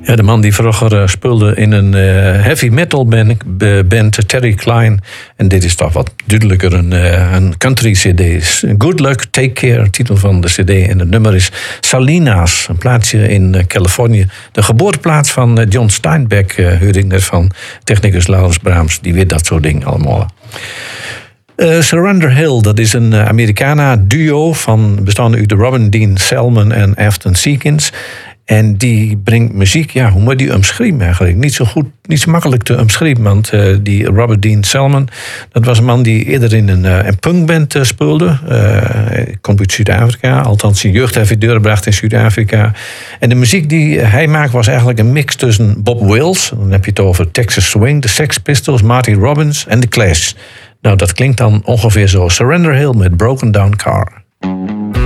Ja, de man die vroeger speelde in een heavy metal band Terry Klein. En dit is toch wat duidelijker een country cd. Good Luck, Take Care, titel van de cd. En het nummer is Salinas, een plaatsje in Californië. De geboorteplaats van John Steinbeck, hoorde ik net van technicus Laurens Brahms. Die weet dat soort dingen allemaal. Surrender Hill, dat is een Americana-duo bestaande uit Robin Dean Selman en Afton Seekins. En die brengt muziek, ja, hoe moet die omschrijven eigenlijk? Niet zo makkelijk te omschrijven, want die Robert Dean Selman, dat was een man die eerder in een punkband speelde. Komt uit Zuid-Afrika, althans zijn jeugd heeft hij doorgebracht in Zuid-Afrika. En de muziek die hij maakt was eigenlijk een mix tussen Bob Wills, dan heb je het over Texas Swing, de Sex Pistols, Marty Robbins en The Clash. Nou, dat klinkt dan ongeveer zo. Surrender Hill met Broken Down Car.